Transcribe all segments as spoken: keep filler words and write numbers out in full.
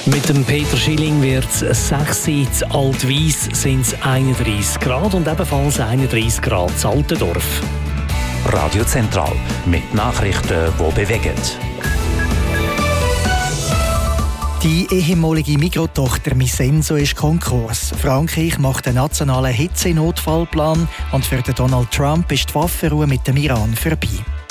Mit dem Peter Schilling wird es sechs, in Alt-Weiss sind es einunddreissig Grad und ebenfalls einunddreissig Grad in Altendorf. Radio Zentral mit Nachrichten, die bewegen. Die ehemalige Migros-Tochter Missenso ist Konkurs. Frankreich macht einen nationalen Hitzenotfallplan und für Donald Trump ist die Waffenruhe mit dem Iran vorbei.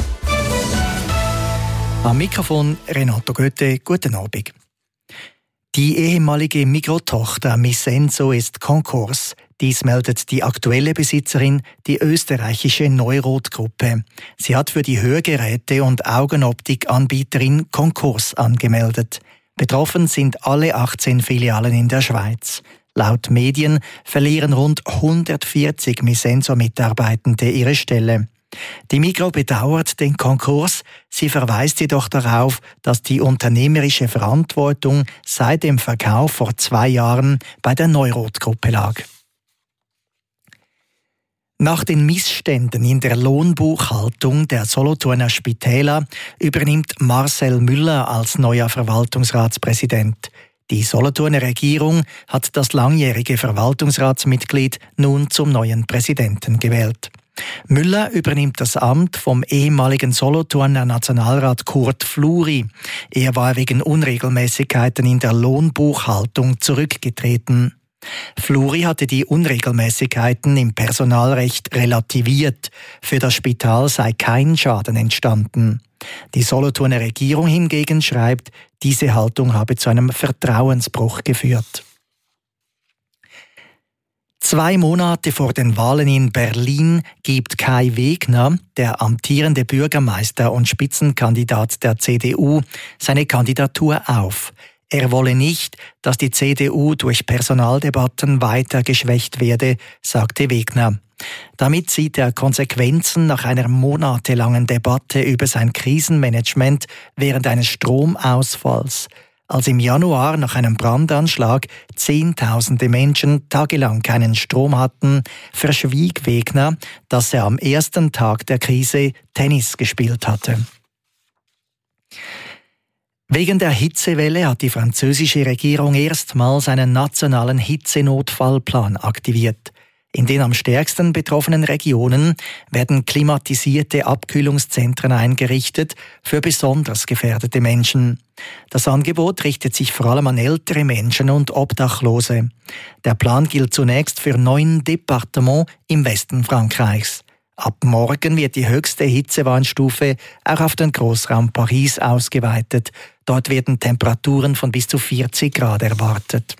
Am Mikrofon Renato Goethe, guten Abend. Die ehemalige Migros-Tochter Missenso ist Konkurs. Dies meldet die aktuelle Besitzerin, die österreichische Neurot-Gruppe. Sie hat für die Hörgeräte- und Augenoptik-Anbieterin Konkurs angemeldet. Betroffen sind alle achtzehn Filialen in der Schweiz. Laut Medien verlieren rund hundertvierzig Missenso-Mitarbeitende ihre Stelle. Die Migros bedauert den Konkurs. Sie verweist jedoch darauf, dass die unternehmerische Verantwortung seit dem Verkauf vor zwei Jahren bei der Neurot-Gruppe lag. Nach den Missständen in der Lohnbuchhaltung der Solothurner Spitäler übernimmt Marcel Müller als neuer Verwaltungsratspräsident. Die Solothurner Regierung hat das langjährige Verwaltungsratsmitglied nun zum neuen Präsidenten gewählt. Müller übernimmt das Amt vom ehemaligen Solothurner Nationalrat Kurt Fluri. Er war wegen Unregelmäßigkeiten in der Lohnbuchhaltung zurückgetreten. Fluri hatte die Unregelmäßigkeiten im Personalrecht relativiert. Für das Spital sei kein Schaden entstanden. Die Solothurner Regierung hingegen schreibt, diese Haltung habe zu einem Vertrauensbruch geführt. Zwei Monate vor den Wahlen in Berlin gibt Kai Wegner, der amtierende Bürgermeister und Spitzenkandidat der C D U, seine Kandidatur auf. Er wolle nicht, dass die C D U durch Personaldebatten weiter geschwächt werde, sagte Wegner. Damit sieht er Konsequenzen nach einer monatelangen Debatte über sein Krisenmanagement während eines Stromausfalls. Als im Januar nach einem Brandanschlag Zehntausende Menschen tagelang keinen Strom hatten, verschwieg Wegner, dass er am ersten Tag der Krise Tennis gespielt hatte. Wegen der Hitzewelle hat die französische Regierung erstmals einen nationalen Hitzenotfallplan aktiviert. In den am stärksten betroffenen Regionen werden klimatisierte Abkühlungszentren eingerichtet für besonders gefährdete Menschen. Das Angebot richtet sich vor allem an ältere Menschen und Obdachlose. Der Plan gilt zunächst für neun Departements im Westen Frankreichs. Ab morgen wird die höchste Hitzewarnstufe auch auf den Großraum Paris ausgeweitet. Dort werden Temperaturen von bis zu vierzig Grad erwartet.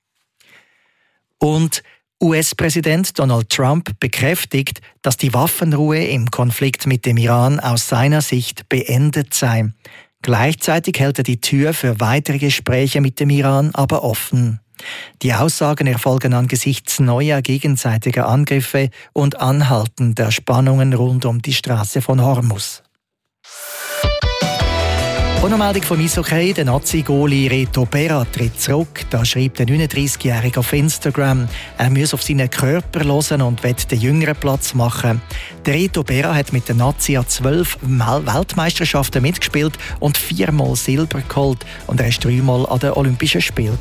Und U S-Präsident Donald Trump bekräftigt, dass die Waffenruhe im Konflikt mit dem Iran aus seiner Sicht beendet sei. Gleichzeitig hält er die Tür für weitere Gespräche mit dem Iran aber offen. Die Aussagen erfolgen angesichts neuer gegenseitiger Angriffe und anhaltender Spannungen rund um die Straße von Hormuz. Und eine Meldung vom Eishockey, der Nazi-Goalie Reto Berra tritt zurück. Da schreibt der neununddreißigjährige auf Instagram, er müsse auf seinen Körper hören und will den Jüngeren Platz machen. Der Reto Berra hat mit den Nazi an zwölf Weltmeisterschaften mitgespielt und viermal Silber geholt. Und er war dreimal an den Olympischen Spielen.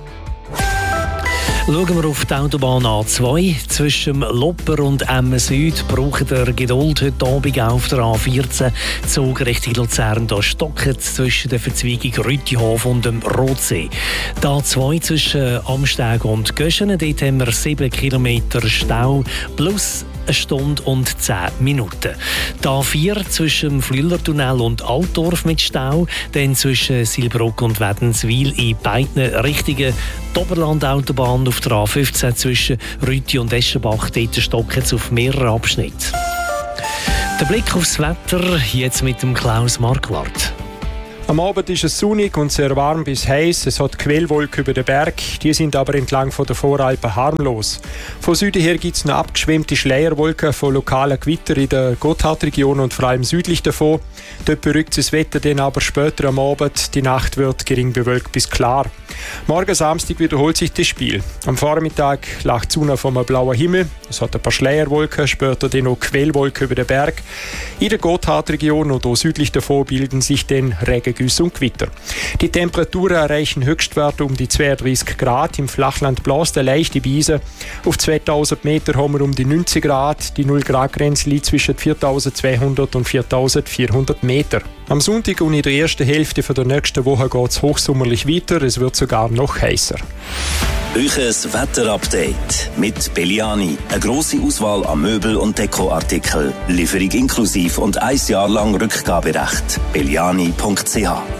Schauen wir auf die Autobahn A zwei. Zwischen Lopper und Emmen Süd braucht ihr Geduld heute Abend auf der A vierzehn. Zug Richtung Luzern, da stockt zwischen der Verzweigung Rüttihof und dem Rotsee. Die A zwei zwischen Amsteg und Göschenen, dort haben wir sieben Kilometer Stau plus eine Stunde und zehn Minuten. Die A vier zwischen dem Flüllertunnel und Altdorf mit Stau, dann zwischen Silbruck und Wädenswil in beiden Richtungen. Die Oberlandautobahn auf der A fünfzehn zwischen Rütti und Eschenbach, dort stocken es auf mehreren Abschnitten. Der Blick aufs Wetter, jetzt mit dem Klaus Marquardt. Am Abend ist es sonnig und sehr warm bis heiß. Es hat Quellwolken über den Berg, die sind aber entlang von der Voralpen harmlos. Von Süden her gibt es noch abgeschwemmte Schleierwolken von lokalen Gewittern in der Gotthardregion und vor allem südlich davon. Dort berückt das Wetter dann aber später am Abend. Die Nacht wird gering bewölkt bis klar. Morgen Samstag wiederholt sich das Spiel. Am Vormittag lag die Sonne vom blauen Himmel. Es hat ein paar Schleierwolken, später dann noch Quellwolken über den Berg. In der Gotthardregion und auch südlich davon bilden sich dann Regengüsse und Gewitter. Die Temperaturen erreichen Höchstwerte um die zweiunddreißig Grad. Im Flachland bläst eine leichte Brise. Auf zweitausend Meter haben wir um die neunzig Grad. Die null Grad Grenze liegt zwischen viertausendzweihundert und viertausendvierhundert Meter. Am Sonntag und in der ersten Hälfte der nächsten Woche geht es hochsommerlich weiter. Es wird sogar noch heißer. Euches Wetterupdate mit Belliani. Eine grosse Auswahl an Möbel- und Dekoartikeln. Lieferung inklusiv und ein Jahr lang Rückgaberecht. belliani punkt c h.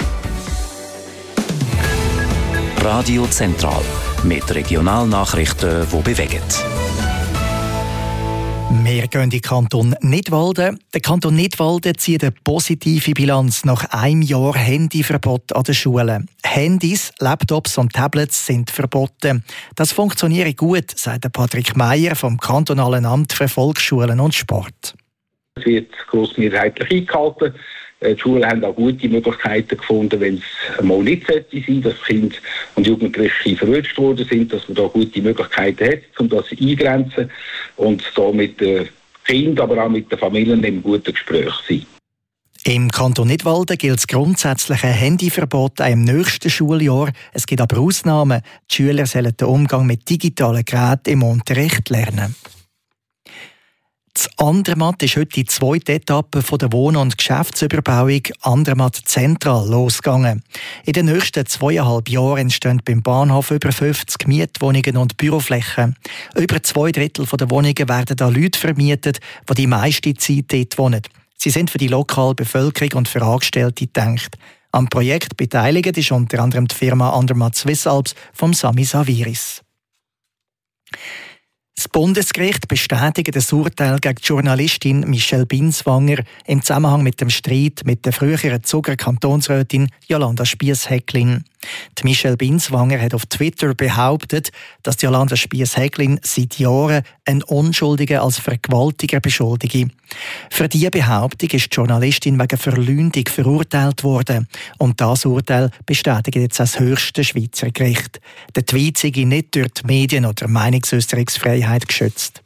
Radio Zentral mit Regionalnachrichten, die bewegen. Wir gehen in den Kanton Nidwalden. Der Kanton Nidwalden zieht eine positive Bilanz nach einem Jahr Handyverbot an den Schulen. Handys, Laptops und Tablets sind verboten. Das funktioniert gut, sagt Patrick Meyer vom Kantonalen Amt für Volksschulen und Sport. Es wird grossmehrheitlich eingehalten. Die Schulen haben auch gute Möglichkeiten gefunden, wenn es mal nicht sollte sein, dass Kinder und Jugendliche verwünscht worden sind, dass man da gute Möglichkeiten hat, um das einzugrenzen und da mit den Kindern, aber auch mit den Familien im guten Gespräch sein. Im Kanton Nidwalden gilt das grundsätzliche Handyverbot auch im nächsten Schuljahr. Es gibt aber Ausnahmen. Die Schüler sollen den Umgang mit digitalen Geräten im Unterricht lernen. In Andermatt ist heute die zweite Etappe der Wohn- und Geschäftsüberbauung Andermatt Zentral losgegangen. In den nächsten zweieinhalb Jahren entstehen beim Bahnhof über fünfzig Mietwohnungen und Büroflächen. Über zwei Drittel der Wohnungen werden an Leute vermietet, die die meiste Zeit dort wohnen. Sie sind für die lokale Bevölkerung und für Angestellte gedacht. Am Projekt beteiligt ist unter anderem die Firma Andermatt Swiss Alps vom Sami Saviris. Das Bundesgericht bestätigt das Urteil gegen die Journalistin Michelle Binswanger im Zusammenhang mit dem Streit mit der früheren Zuger Kantonsrätin Jolanda Spiess-Häcklin. Die Michelle Binswanger hat auf Twitter behauptet, dass Jolanda Spiess-Häcklin seit Jahren einen Unschuldigen als Vergewaltiger beschuldige. Für diese Behauptung ist die Journalistin wegen Verleumdung verurteilt worden. Und das Urteil bestätigt jetzt das höchste Schweizer Gericht. Der Tweet sei nicht durch die Medien- oder Meinungsäußerungsfreiheit geschützt.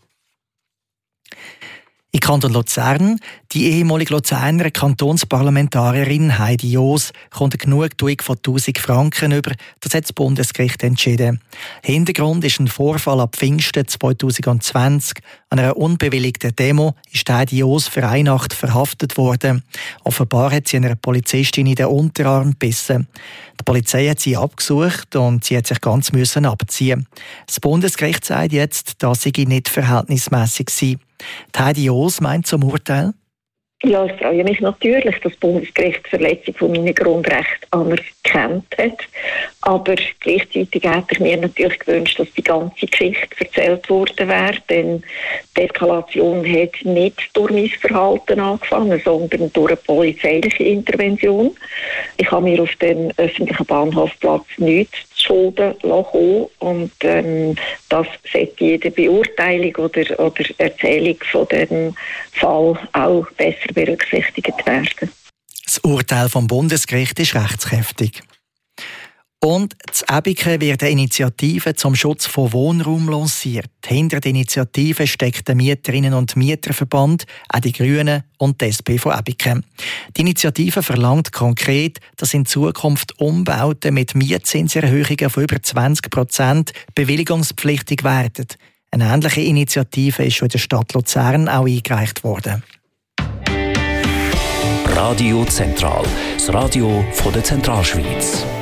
Im Kanton Luzern, die ehemalige Luzerner Kantonsparlamentarierin Heidi Joos kommt eine Genugtuung von tausend Franken über. Das hat das Bundesgericht entschieden. Hintergrund ist ein Vorfall ab Pfingsten zwanzig zwanzig. An einer unbewilligten Demo ist Heidi Joos für eine Nacht verhaftet worden. Offenbar hat sie einer Polizistin in den Unterarm gebissen. Die Polizei hat sie abgesucht und sie hat sich ganz müssen abziehen. Das Bundesgericht sagt jetzt, dass sie nicht verhältnismäßig sei. Die Heidi Joos meint zum Urteil? Ja, ich freue mich natürlich, dass das Bundesgericht die Verletzung von meinen Grundrechten anerkannt hat. Aber gleichzeitig hätte ich mir natürlich gewünscht, dass die ganze Geschichte erzählt worden wäre. Denn die Eskalation hat nicht durch mein Verhalten angefangen, sondern durch eine polizeiliche Intervention. Ich habe mir auf dem öffentlichen Bahnhofplatz nichts zu Schulden lassen. Und ähm, das sollte jede Beurteilung oder, oder Erzählung von dem Fall auch besser berücksichtigt werden. Das Urteil vom Bundesgericht ist rechtskräftig. Und in Ebiken wird eine Initiative zum Schutz von Wohnraum lanciert. Hinter der Initiative steckt der Mieterinnen- und Mieterverband, auch die Grünen und die S P von Ebiken. Die Initiative verlangt konkret, dass in Zukunft Umbauten mit Mietzinserhöhungen von über zwanzig Prozent bewilligungspflichtig werden. Eine ähnliche Initiative ist schon in der Stadt Luzern auch eingereicht worden. Radio Zentral, das Radio von der Zentralschweiz.